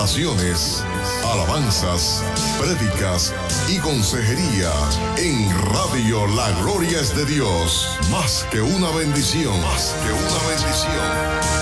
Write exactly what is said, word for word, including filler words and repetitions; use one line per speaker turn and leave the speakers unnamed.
oraciones, alabanzas, prédicas y consejería en Radio La Gloria es de Dios. Más que una bendición, más que una bendición.